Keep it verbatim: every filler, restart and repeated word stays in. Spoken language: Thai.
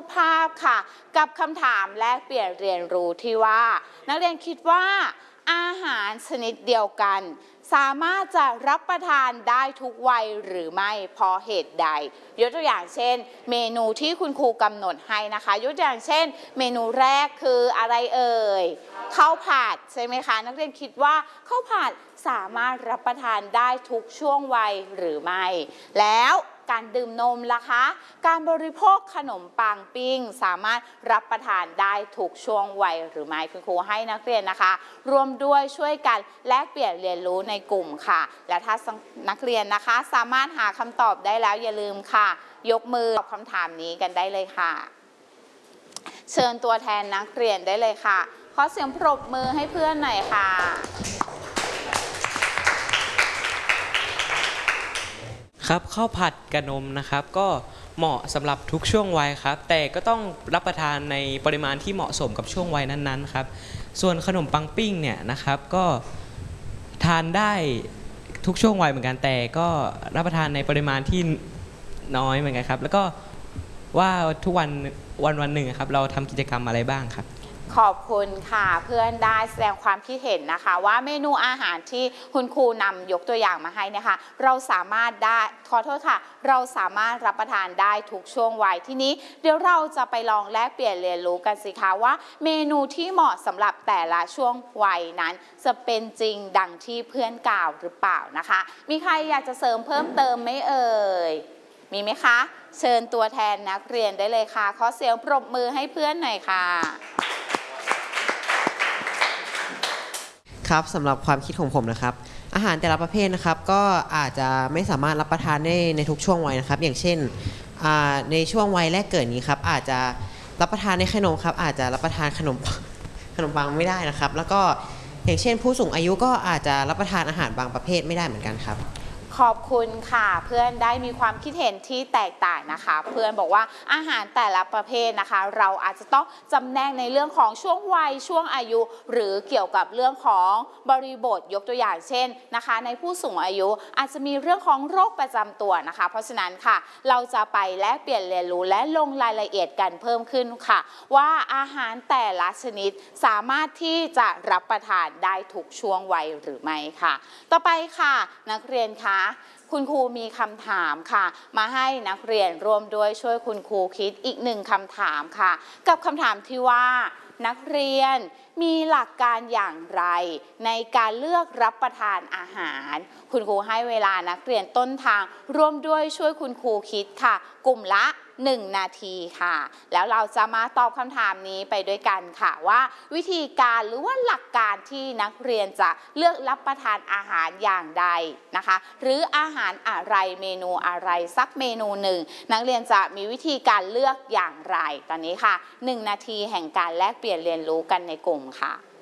ภาพค่ะกับคำถามแลกเปลี่ยนเรียนรู้ที่ว่านักเรียนคิดว่าอาหารชนิดเดียวกันสามารถจะรับประทานได้ทุกวัยหรือไม่เพราะเหตุใดยกตัวอย่างเช่นเมนูที่คุณครูกำหนดให้นะคะยกตัวอย่างเช่นเมนูแรกคืออะไรเอ่ยข้าวผัดใช่ไหมคะนักเรียนคิดว่าข้าวผัดสามารถรับประทานได้ทุกช่วงวัยหรือไม่แล้วการดื่มนมล่ะคะการบริโภคขนมปังปิ้งสามารถรับประทานได้ทุกช่วงวัยหรือไม่คุณครูให้นักเรียนนะคะร่วมด้วยช่วยกันแลกเปลี่ยนเรียนรู้ในกลุ่มค่ะและถ้านักเรียนนะคะสามารถหาคำตอบได้แล้วอย่าลืมค่ะยกมือตอบคำถามนี้กันได้เลยค่ะเชิญตัวแทนนักเรียนได้เลยค่ะขอเสียงปรบมือให้เพื่อนหน่อยค่ะครับข้าวผัดกระนมนะครับก็เหมาะสำหรับทุกช่วงวัยครับแต่ก็ต้องรับประทานในปริมาณที่เหมาะสมกับช่วงวัยนั้นๆครับส่วนขนมปังปิ้งเนี่ยนะครับก็ทานได้ทุกช่วงวัยเหมือนกันแต่ก็รับประทานในปริมาณที่น้อยเหมือนกันครับแล้วก็ว่าทุกวันวันวันหนึ่งครับเราทำกิจกรรมอะไรบ้างครับขอบคุณค่ะเพื่อนได้แสดงความคิดเห็นนะคะว่าเมนูอาหารที่คุณครูนำยกตัวอย่างมาให้นะคะเราสามารถได้ขอโทษค่ะเราสามารถรับประทานได้ทุกช่วงวัยที่นี้เดี๋ยวเราจะไปลองแลกเปลี่ยนเรียนรู้กันสิคะว่าเมนูที่เหมาะสำหรับแต่ละช่วงวัยนั้นจะเป็นจริงดังที่เพื่อนกล่าวหรือเปล่านะคะมีใครอยากจะเสริมเพิ่มเติมไหมเอ่ยมีไหมคะเชิญตัวแทนนักเรียนได้เลยค่ะขอเสียงปรบมือให้เพื่อนหน่อยค่ะครับสำหรับความคิดของผมนะครับอาหารแต่ละประเภทนะครับก็อาจจะไม่สามารถรับประทานได้ในทุกช่วงวัยนะครับอย่างเช่นในช่วงวัยแรกเกิดนี้ครับอาจจะรับประทานในขนมครับอาจจะรับประทานขนมขนมปังไม่ได้นะครับแล้วก็อย่างเช่นผู้สูงอายุก็อาจจะรับประทานอาหารบางประเภทไม่ได้เหมือนกันครับขอบคุณค่ะเพื่อนได้มีความคิดเห็นที่แตกต่างนะคะเพื่อนบอกว่าอาหารแต่ละประเภทนะคะเราอาจจะต้องจำแนกในเรื่องของช่วงวัยช่วงอายุหรือเกี่ยวกับเรื่องของบริบทยกตัวอย่างเช่นนะคะในผู้สูงอายุอาจจะมีเรื่องของโรคประจำตัวนะคะเพราะฉะนั้นค่ะเราจะไปแลกเปลี่ยนเรียนรู้และลงรายละเอียดกันเพิ่มขึ้นค่ะว่าอาหารแต่ละชนิดสามารถที่จะรับประทานได้ทุกช่วงวัยหรือไม่ค่ะต่อไปค่ะนักเรียนคะคุณครูมีคำถามค่ะมาให้นักเรียนร่วมด้วยช่วยคุณครูคิดอีกหนึ่งคำถามค่ะกับคำถามที่ว่านักเรียนมีหลักการอย่างไรในการเลือกรับประทานอาหารคุณครูให้เวลานักเรียนต้นทางร่วมด้วยช่วยคุณครูคิดค่ะกลุ่มละหนึ่งนาทีค่ะแล้วเราจะมาตอบคำถามนี้ไปด้วยกันค่ะว่าวิธีการหรือว่าหลักการที่นักเรียนจะเลือกรับประทานอาหารอย่างใดนะคะหรืออาหารอะไรเมนูอะไรสักเมนูหนึ่งนักเรียนจะมีวิธีการเลือกอย่างไรตอนนี้ค่ะหนึ่งนาทีแห่งการแลกเปลี่ยนเรียนรู้กันในกลุ่มค่ะ